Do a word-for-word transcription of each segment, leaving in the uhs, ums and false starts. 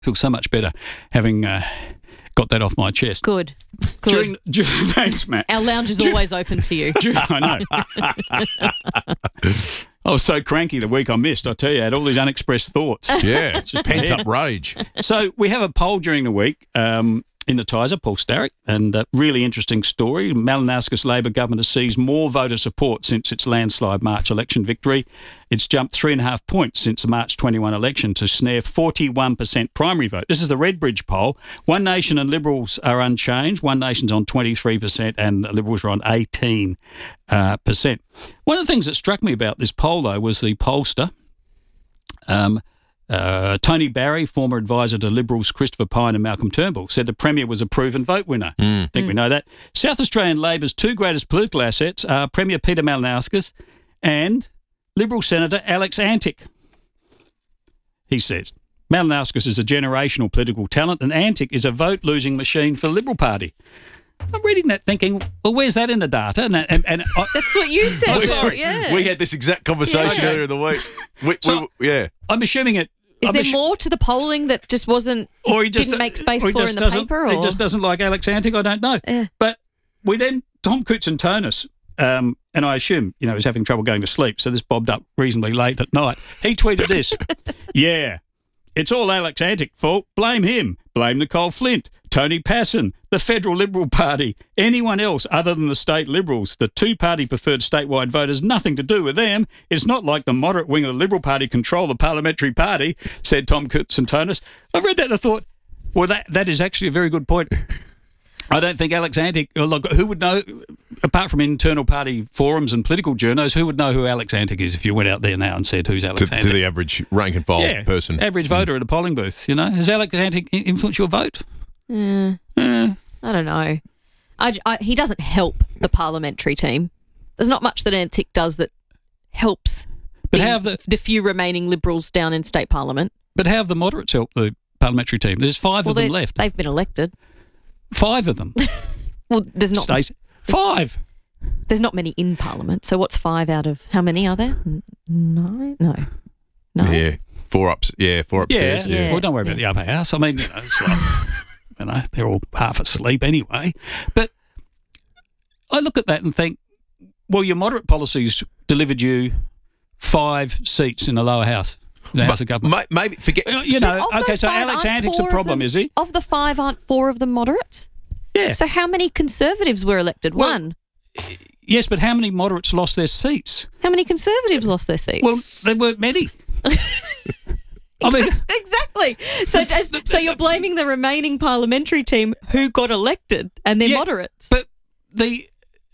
feel so much better having uh, got that off my chest. Good. Good. During, during, thanks, Matt. Our lounge is Dur- always open to you. During, I know. I was so cranky the week I missed, I tell you, I had all these unexpressed thoughts. Yeah, it's just pent-up rage. So we have a poll during the week um, in the Tiser, Paul Starrick, and a really interesting story. Malinauskas Labor government has seized more voter support since its landslide March election victory. It's jumped three and a half points since the March twenty-one election to snare forty-one percent primary vote. This is the Redbridge poll. One Nation and Liberals are unchanged. One Nation's on twenty-three percent and the Liberals are on eighteen percent. One of the things that struck me about this poll, though, was the pollster, um, Uh, Tony Barry, former advisor to Liberals Christopher Pyne and Malcolm Turnbull, said the Premier was a proven vote winner. Mm. I think mm. we know that. South Australian Labor's two greatest political assets are Premier Peter Malinauskas and Liberal Senator Alex Antic. He says Malinauskas is a generational political talent and Antic is a vote-losing machine for the Liberal Party. I'm reading that thinking, well, where's that in the data? And, and, and I, That's what you said. Oh, sorry. Yeah. We had this exact conversation Yeah. earlier in the week. We, So- we, yeah. I'm assuming it. Is I'm there assu- more to the polling that just wasn't or he just didn't make space or he for just in the doesn't- paper? Or He just doesn't like Alex Antic. I don't know. Yeah. But we then Tom Koutsantonis, um, and I assume you know he's having trouble going to sleep, so this bobbed up reasonably late at night. He tweeted this: "Yeah, it's all Alex Antic fault. Blame him. Blame Nicole Flint, Tony Passon, the Federal Liberal Party, anyone else other than the state Liberals. The two-party preferred statewide voters, nothing to do with them. It's not like the moderate wing of the Liberal Party control the parliamentary party," said Tom Koutsantonis. I read that and I thought, well, that that is actually a very good point. I don't think Alex Antic, look, who would know, apart from internal party forums and political journos, who would know who Alex Antic is if you went out there now and said, who's Alex To, Antic? to the average rank and file yeah, person. average voter at a polling booth, you know? Has Alex Antic influenced your vote? Yeah. Uh, I don't know. I, I, he doesn't help the parliamentary team. There's not much that Antic does that helps But the, how have the- the few remaining Liberals down in state parliament. but how have the moderates helped the parliamentary team? There's five Well, of them they- left. They've been elected. Five of them. Well, there's not Stacey. Five. there's not many in parliament. So what's five out of how many are there? N- Nine? No. No. Yeah. Four ups. Yeah, four Yeah. upstairs. Yeah. Well, don't worry about the upper house. I mean, you know, it's like, you know, they're all half asleep anyway. But I look at that and think, well, your moderate policies delivered you five seats in the lower house, the House of Government. Ma- maybe forget. You know, Of okay, those so five, Alex aren't Antic's a four of problem, them- is he? Of the five, aren't four of them moderates? Yeah. So how many Conservatives were elected? Well, One. Yes, but how many moderates lost their seats? How many Conservatives lost their seats? Well, there weren't many. I mean, exactly. So, does- so you're blaming the remaining parliamentary team who got elected and they're Yeah, moderates. but the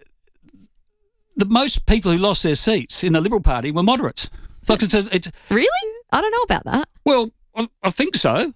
the most people who lost their seats in the Liberal Party were moderates. Like it's, a, it's Really? I don't know about that. well, I, I think so.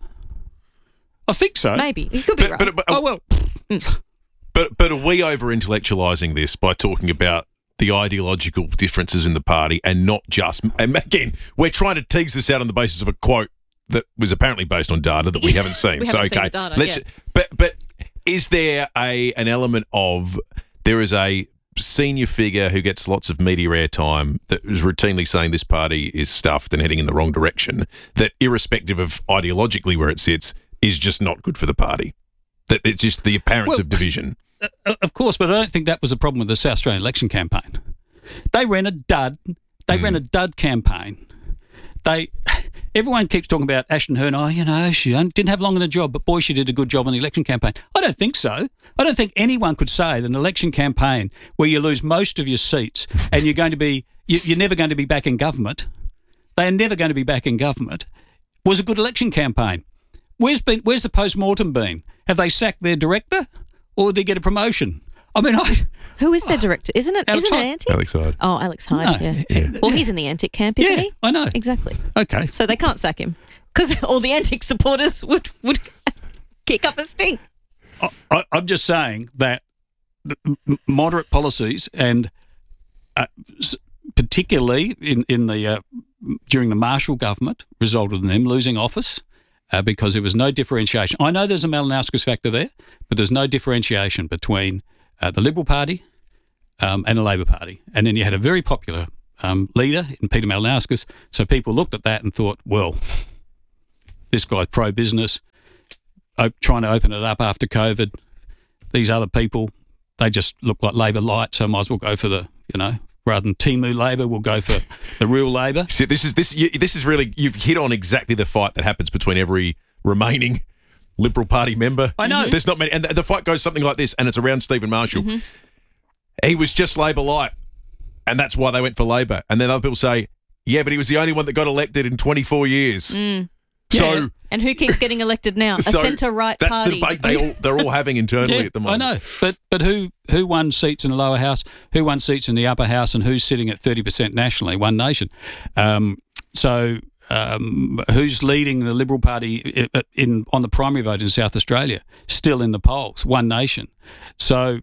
I think so. Maybe. You could be But, right. but, but, Oh well. but, but are we over intellectualising this by talking about the ideological differences in the party and not just, and again, we're trying to tease this out on the basis of a quote that was apparently based on data that we haven't seen. We so, haven't seen okay, the data, let's, yeah. but, but is there a an element of, there is a senior figure who gets lots of media airtime that is routinely saying this party is stuffed and heading in the wrong direction, that irrespective of ideologically where it sits, is just not good for the party? That it's just the appearance Well, of division. Uh, of course, but I don't think that was a problem with the South Australian election campaign. They ran a dud. They Mm. ran a dud campaign. They, everyone keeps talking about Ashton Hearn. Oh, you know, she didn't have long in the job, but boy, she did a good job on the election campaign. I don't think so. I don't think anyone could say that an election campaign where you lose most of your seats and you're going to be, you, you're never going to be back in government. They are never going to be back in government. Was a good election campaign. Where's been? Where's the post-mortem been? Have they sacked their director, or did they get a promotion? I mean, I. Who is their director? Isn't it? Alex Isn't it Hyde. Antic? Alex Hyde. Oh, Alex Hyde. No, yeah. yeah. Well, he's in the Antic camp, isn't Yeah, he? I know. Exactly. Okay. So they can't sack him because all the Antic supporters would would kick up a stink. I, I, I'm just saying that the m- moderate policies and uh, s- particularly in in the uh, during the Marshall government resulted in them losing office uh, because there was no differentiation. I know there's a Malinauskas factor there, but there's no differentiation between uh, the Liberal Party um, and the Labor Party. And then you had a very popular um, leader in Peter Malinauskas, so people looked at that and thought, well, this guy's pro-business, op- trying to open it up after COVID. These other people, they just look like Labor light, so might as well go for the, you know, rather than Timu Labor, we'll go for the real Labor. See, this is this you, this is really, you've hit on exactly the fight that happens between every remaining Liberal Party member. I know. There's not many, and the, the fight goes something like this, and it's around Stephen Marshall. Mm-hmm. He was just Labor light, and that's why they went for Labor. And then other people say, yeah, but he was the only one that got elected in twenty-four years. Mm. So, Yeah. And who keeps getting elected now? A so centre-right that's party. the debate they all, they're all having internally Yeah, at the moment. I know, but but who who won seats in the lower house? Who won seats in the upper house? And who's sitting at thirty percent nationally? One Nation. Um, so um, who's leading the Liberal Party in, in on the primary vote in South Australia? Still in the polls. One Nation. So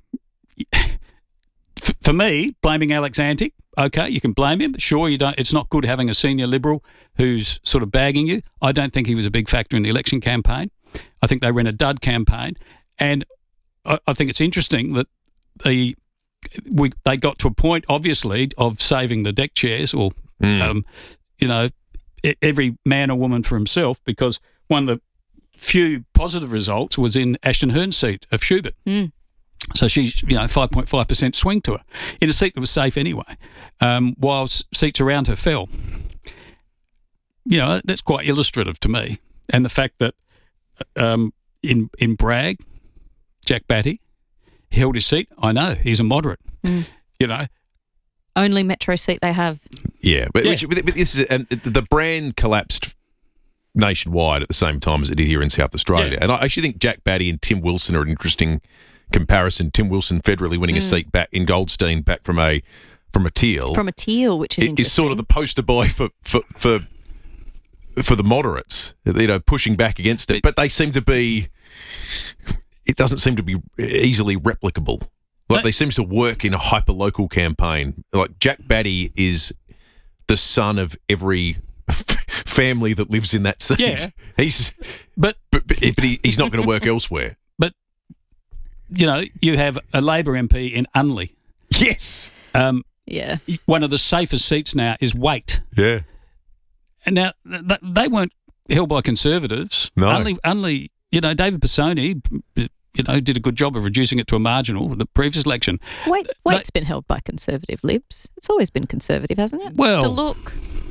f- for me, blaming Alex Antic. Okay, you can blame him. Sure, you don't. It's not good having a senior Liberal who's sort of bagging you. I don't think he was a big factor in the election campaign. I think they ran a dud campaign, and I, I think it's interesting that the we they got to a point, obviously, of saving the deck chairs, or Mm. um, you know, e- every man or woman for himself, because one of the few positive results was in Ashton Hearn's seat of Schubert. Mm. So she's, you know, five point five percent swing to her in a seat that was safe anyway, um, while s- seats around her fell. You know, that's quite illustrative to me. And the fact that um, in in Bragg, Jack Batty held his seat. I know, he's a moderate. Mm. You know, Only metro seat they have. Yeah, but, Yeah. Which, but this is and the brand collapsed nationwide at the same time as it did here in South Australia. Yeah. And I actually think Jack Batty and Tim Wilson are an interesting comparison. Tim Wilson federally winning a seat back in Goldstein, back from a from a teal, From a teal, which is It- interesting. is sort of the poster boy for for for, for the moderates, you know, pushing back against it. But they seem to be. It doesn't seem to be easily replicable. Like But- they seems to work in a hyper local campaign. Like Jack Batty is the son of every family that lives in that seat. Yeah. He's but but, but, but he, he's not going to work elsewhere. you know, you have a Labor M P in Unley. Yes. Um, yeah. one of the safest seats now is Waite. Yeah. And now th- they weren't held by Conservatives. No. Unley, Unley, you know, David Pisoni, you know, did a good job of reducing it to a marginal in the previous election. Wait, Waite's been held by Conservative Libs. It's always been Conservative, hasn't it? Well- to look.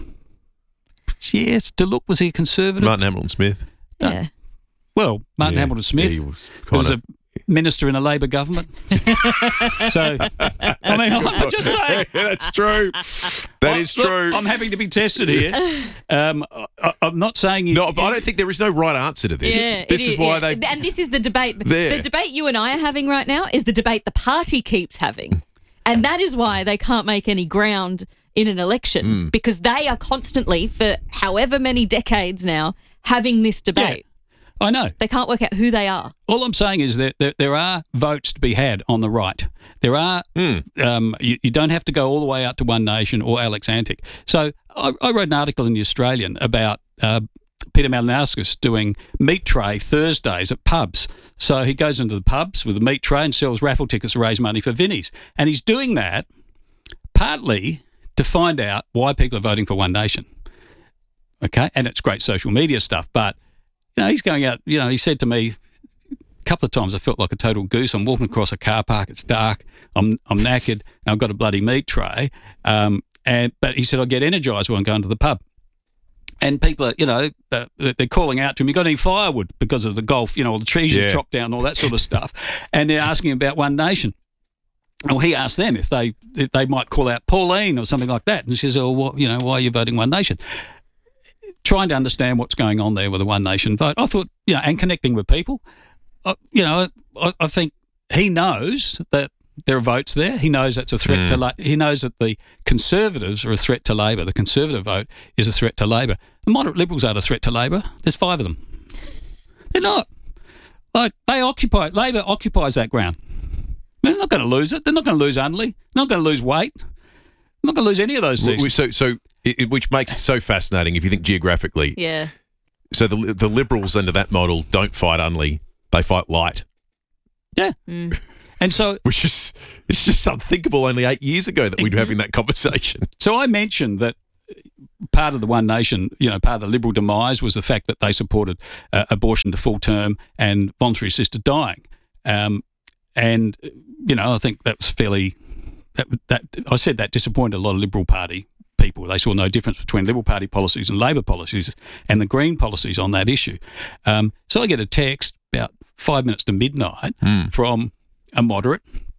Yes, DeLuc was he a Conservative? Martin Hamilton Smith. Yeah. Well, Martin Yeah. Hamilton Smith Yeah, he was who was kinda- a minister in a Labor government. So, I mean, I'm just saying. Yeah, that's true. That I- is look, true. I'm having to be tested here. Um, I, I'm not saying you. no, but I don't think there is no right answer to this. Yeah, this it is why yeah. they. And this is the debate. There. The debate you and I are having right now is the debate the party keeps having. And that is why they can't make any ground in an election Hmm. because they are constantly, for however many decades now, having this debate. I know. They can't work out who they are. All I'm saying is that there, there are votes to be had on the right. There are. Um, you, you don't have to go all the way out to One Nation or Alex Antic. So I, I wrote an article in the Australian about uh, Peter Malinauskas doing meat tray Thursdays at pubs. So he goes into the pubs with a meat tray and sells raffle tickets to raise money for Vinnies. And he's doing that partly to find out why people are voting for One Nation. Okay, and it's great social media stuff, but you know, he's going out, you know, he said to me a couple of times I felt like a total goose. I'm walking across a car park, it's dark, I'm I'm knackered, and I've got a bloody meat tray. Um, and But he said, I get energised when I'm going to the pub. And people are, you know, uh, they're calling out to him, you got any firewood because of the golf, you know, all the trees Yeah. you chopped down, all that sort of stuff. And they're asking about One Nation. Well, he asked them if they if they might call out Pauline or something like that. And she says, oh, what, you know, why are you voting One Nation? Trying to understand what's going on there with the One Nation vote. I thought, you know, and connecting with people, uh, you know, I, I think he knows that there are votes there. He knows that's a threat to. La- he knows that the Conservatives are a threat to Labor. The Conservative vote is a threat to Labor. The moderate Liberals aren't a threat to Labor. There's five of them. They're not. Like they occupy. Labor occupies that ground. They're not going to lose it. They're not going to lose Unley. They're not going to lose Waite. They're not going to lose any of those W- seats. So, so it, it- which makes it so fascinating if you think geographically. Yeah. So the the Liberals under that model don't fight Unley; they fight Light, Yeah. Mm. And so, which is it's just unthinkable. Only eight years ago that we'd be having that conversation. so I mentioned that part of the One Nation, you know, part of the Liberal demise was the fact that they supported uh, abortion to full term and voluntary assisted dying. Um, and, you know, I think that was fairly, that, that I said that disappointed a lot of Liberal Party people. They saw no difference between Liberal Party policies and Labor policies and the Green policies on that issue. Um, so I get a text about five minutes to midnight mm. from a moderate,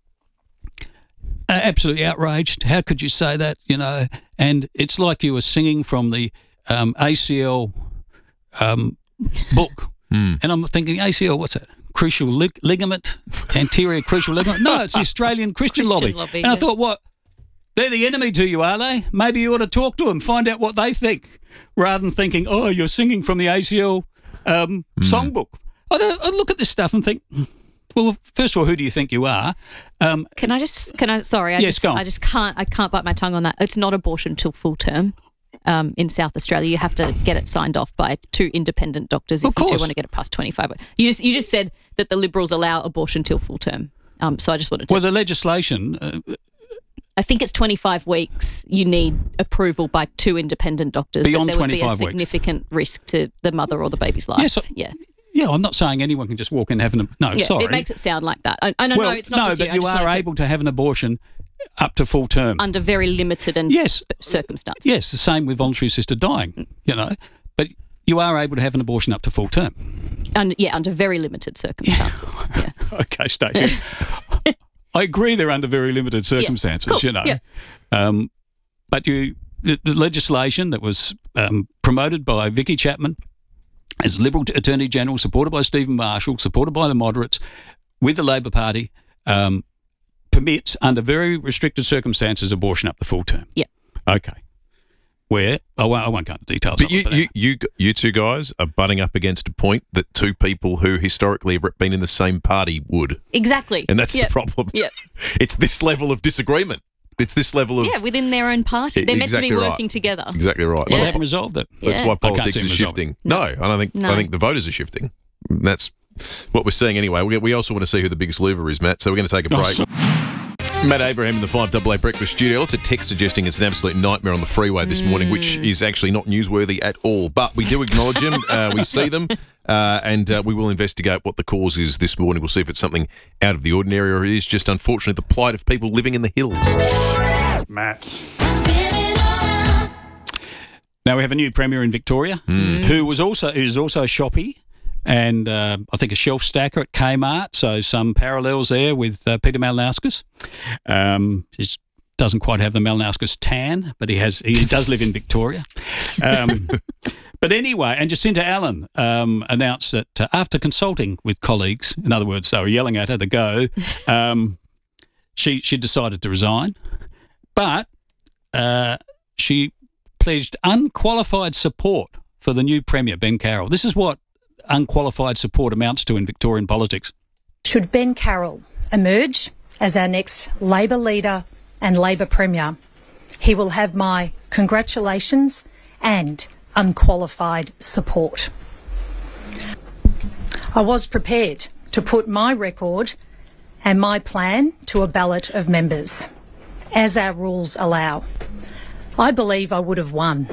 Uh, absolutely outraged. How could you say that? You know, and it's like you were singing from the um, A C L um, book, mm. and I'm thinking, A C L, what's that? Crucial lig- ligament, anterior crucial ligament. No, it's the Australian Christian, Christian lobby. lobby, and I yeah. thought, what? They're the enemy to you, are they? Maybe you ought to talk to them, find out what they think, rather than thinking, oh, you're singing from the A C L um, mm. songbook. I, I look at this stuff and think, well, first of all, who do you think you are? Um, Can I just? Can I? Sorry, I Yes, just, go on. I just can't. I can't bite my tongue on that. It's not abortion till full term. Um, in South Australia, you have to get it signed off by two independent doctors if Of you do course. want to get it past twenty-five. You just you just said that the Liberals allow abortion till full term. Um, so I just wanted to. well, the legislation, uh, I think it's twenty-five weeks. You need approval by two independent doctors. that Beyond there would be a twenty-five weeks. significant risk to the mother or the baby's life. Yes, I- yeah. yeah, I'm not saying anyone can just walk in having a no. Yeah, sorry, it makes it sound like that. I, I know, well, no, it's not no, just but you. I you just are wanted to- able to have an abortion up to full term. under very limited and Yes. sp- circumstances. Yes, the same with voluntary assisted dying. You know, but you are able to have an abortion up to full term. Und- yeah, under very limited circumstances. Yeah. Okay, Stacey. I agree they're under very limited circumstances, Cool. you know. Yeah. Um, but you, the, the legislation that was um, promoted by Vicky Chapman as Liberal Attorney General, supported by Stephen Marshall, supported by the moderates, with the Labor Party, um, permits, under very restricted circumstances, abortion up to full term. Yeah. Okay. Where, I won't, I won't go into details But of you, it, but you, you, you two guys are butting up against a point that two people who historically have been in the same party would, Exactly. and that's Yep. the problem. Yep. It's this level of disagreement. It's this level of Yeah, within their own party. E- They're meant to exactly be right. working together. exactly right. well, Yeah. they haven't resolved it. Yeah. That's why I can't politics see them is resolving. shifting. No, I don't think. No. I think the voters are shifting. That's what we're seeing anyway. We, we also want to see who the biggest loser is, Matt. So we're going to take a Oh, break. so- Matt Abraham in the five double A Breakfast Studio. Lots of text suggesting it's an absolute nightmare on the freeway this morning, which is actually not newsworthy at all. But we do acknowledge them. Uh, we see them. Uh, and uh, we will investigate what the cause is this morning. We'll see if it's something out of the ordinary or it is just, unfortunately, the plight of people living in the hills. Matt. Now we have a new premier in Victoria, who was also who's also a shoppie, and uh, I think a shelf stacker at Kmart. So some parallels there with uh, Peter Malinauskas. Um, he doesn't quite have the Malinauskas tan, but he has. He does live in Victoria. Um, but anyway, and Jacinta Allen um, announced that uh, after consulting with colleagues, in other words, they were yelling at her to go, um, she she decided to resign, but uh, she pledged unqualified support for the new Premier, Ben Carroll. This is what unqualified support amounts to in Victorian politics. Should Ben Carroll emerge as our next Labor leader and Labor Premier, he will have my congratulations and unqualified support. I was prepared to put my record and my plan to a ballot of members, as our rules allow. I believe I would have won.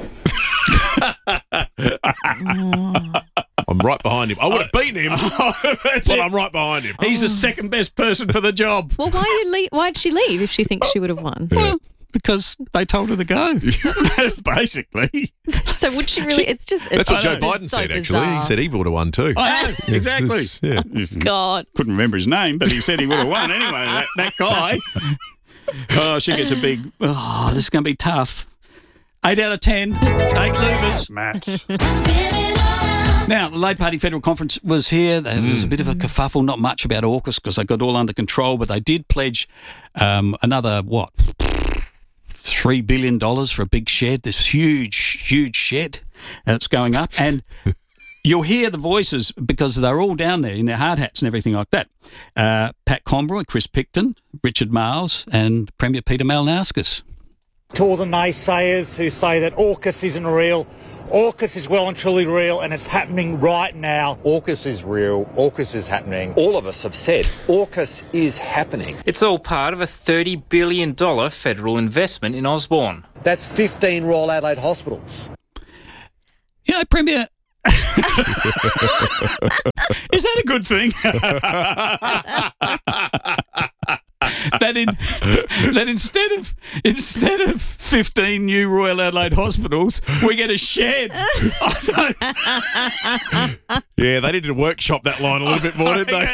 I'm right behind him. I would have beaten him, That's but it. I'm right behind him. He's the second best person for the job. Well, why you le- why'd she leave if she thinks she would have won? Well, because they told her to go. That's basically. So would she really? It's just. That's what it's Joe so Biden said, actually. bizarre. He said he would have won too. I know, exactly. Yeah. God. Couldn't remember his name, but he said he would have won anyway, that, that guy. Oh, she gets a big, oh, this is going to be tough. Eight out of ten, eight levers. Matt. Now, the Labor Party Federal Conference was here. There was a bit of a kerfuffle, not much about AUKUS because they got all under control, but they did pledge um, another, what, three billion dollars for a big shed, this huge, huge shed that's going up. And you'll hear the voices because they're all down there in their hard hats and everything like that. Uh, Pat Conroy, Chris Picton, Richard Marles and Premier Peter Malinauskas. To all the naysayers who say that AUKUS isn't real, AUKUS is well and truly real and it's happening right now. AUKUS is real, AUKUS is happening. All of us have said AUKUS is happening. It's all part of a thirty billion dollars federal investment in Osborne. That's fifteen Royal Adelaide hospitals. You know, Premier, is that a good thing? that in that instead of instead of fifteen new Royal Adelaide hospitals, we get a shed. Yeah, they needed to workshop that line a little bit more, didn't they?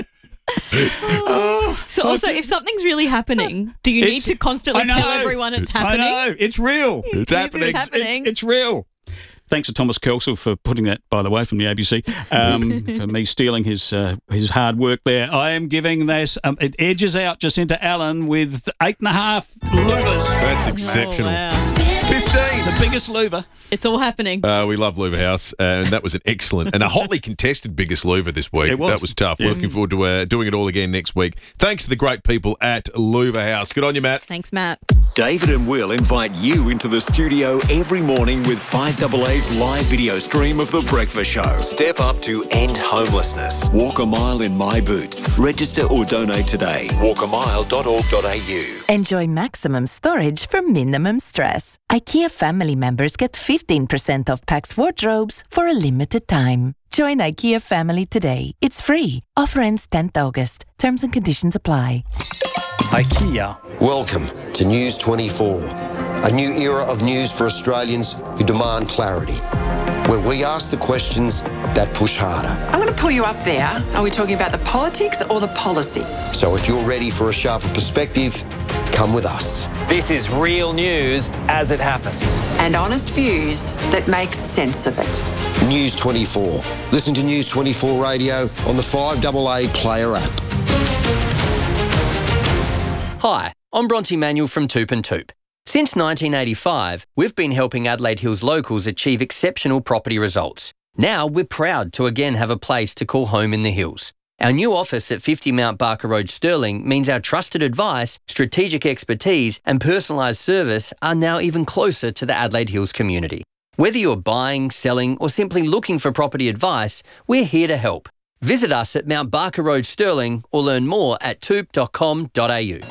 Oh. So also, if something's really happening, do you need It's- to constantly I know. tell everyone it's happening? I know, it's real. It's It's happening. happening. It's, it's real. Thanks to Thomas Kelsall for putting that, by the way, from the A B C, um, for me stealing his uh, his hard work there. I am giving this, um, it edges out Jacinta Allen with eight and a half louvers. That's exceptional. Oh, wow. fifteen. The biggest louver. It's all happening. Uh, we love Louver House, and that was an excellent and a hotly contested biggest Louver this week. It was. That was tough. Yeah. Looking forward to uh, doing it all again next week. Thanks to the great people at Louver House. Good on you, Matt. Thanks, Matt. David and Will invite you into the studio every morning with five A A's live video stream of The Breakfast Show. Step up to end homelessness. Walk a mile in my boots. Register or donate today. walk a mile dot org dot a u. Enjoy maximum storage for minimum stress. IKEA family members get fifteen percent off Pax wardrobes for a limited time. Join IKEA family today. It's free. Offer ends tenth August. Terms and conditions apply. IKEA. Welcome to News twenty-four, a new era of news for Australians who demand clarity, where we ask the questions that push harder. I'm going to pull you up there. Are we talking about the politics or the policy? So if you're ready for a sharper perspective, come with us. This is real news as it happens. And honest views that make sense of it. News twenty-four. Listen to News twenty-four Radio on the five A A Player app. Hi, I'm Bronte Manuel from Toop and Toop. Since nineteen eighty-five, we've been helping Adelaide Hills locals achieve exceptional property results. Now we're proud to again have a place to call home in the hills. Our new office at fifty Mount Barker Road, Stirling, means our trusted advice, strategic expertise and personalised service are now even closer to the Adelaide Hills community. Whether you're buying, selling or simply looking for property advice, we're here to help. Visit us at Mount Barker Road, Stirling or learn more at toop dot com dot a u.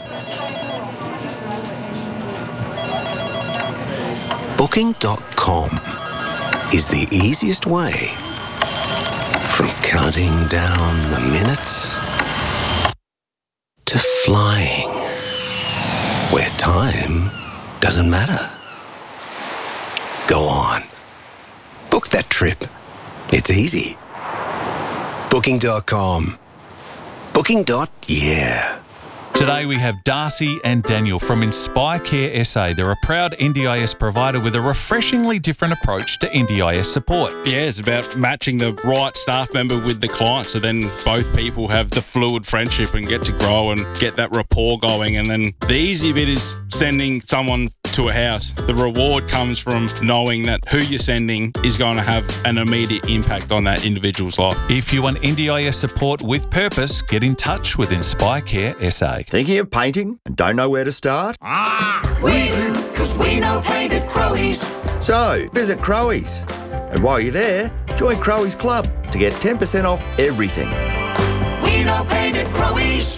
Booking dot com is the easiest way from counting down the minutes to flying where time doesn't matter. Go on. Book that trip. It's easy. Booking dot com. Booking. Yeah. Today we have Darcy and Daniel from Inspire Care S A. They're a proud N D I S provider with a refreshingly different approach to N D I S support. Yeah, it's about matching the right staff member with the client, so then both people have the fluid friendship and get to grow and get that rapport going. And then the easy bit is sending someone to a house. The reward comes from knowing that who you're sending is going to have an immediate impact on that individual's life. If you want N D I S support with purpose, get in touch with Inspire Care S A. Thinking of painting and don't know where to start? Ah, we do, because we know paint at Crowies. So, visit Crowies. And while you're there, join Crowies Club to get ten percent off everything. We know paint at Crowies.